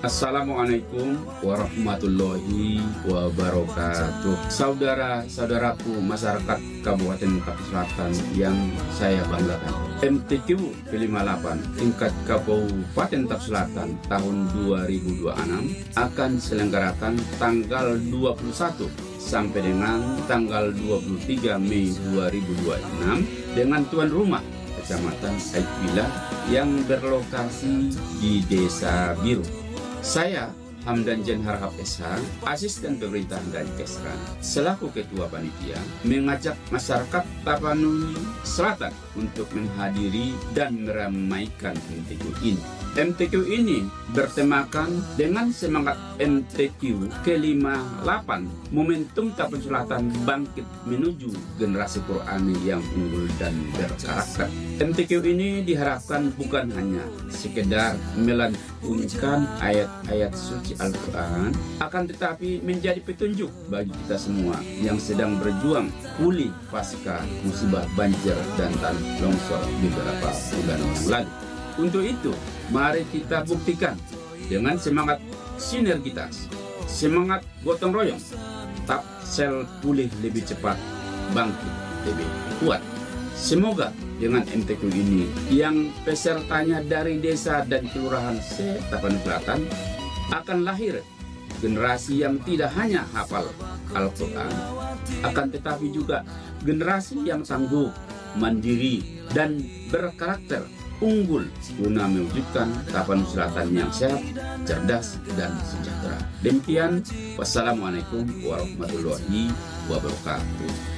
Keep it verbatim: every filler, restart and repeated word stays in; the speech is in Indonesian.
Assalamualaikum warahmatullahi wabarakatuh. Saudara-saudaraku masyarakat Kabupaten Tapis Selatan yang saya banggakan, M T Q ke lima puluh delapan tingkat Kabupaten Tapis Selatan tahun dua ribu dua puluh enam akan selenggarakan tanggal dua puluh satu sampai dengan tanggal dua puluh tiga Mei dua ribu dua puluh enam dengan tuan rumah Kecamatan Aikvila yang berlokasi di Desa Biru. Saya Hamdan Jen Harahap S H, Asisten Pemerintahan dari Kesran, selaku Ketua Panitia, mengajak masyarakat Tapanuli Selatan untuk menghadiri dan meramaikan M T Q ini. M T Q ini bertemakan dengan semangat M T Q ke lima puluh delapan, momentum Tapis Selatan bangkit menuju generasi Qurani yang unggul dan berkarakter. M T Q ini diharapkan bukan hanya sekedar melantunkan ayat-ayat suci Al-Quran, akan tetapi menjadi petunjuk bagi kita semua yang sedang berjuang pulih pasca musibah banjir dan tanah longsor beberapa bulan yang lalu. Untuk itu, mari kita buktikan dengan semangat sinergitas, semangat gotong royong, Tapsel pulih lebih cepat, bangkit lebih kuat. Semoga dengan M T Q ini yang pesertanya dari desa dan kelurahan se-Tapanuli Selatan akan lahir generasi yang tidak hanya hafal Al-Quran, akan tetapi juga generasi yang sanggup, mandiri, dan berkarakter unggul guna mewujudkan Tapanuli Selatan yang sehat, cerdas, dan sejahtera. Demikian, wassalamualaikum warahmatullahi wabarakatuh.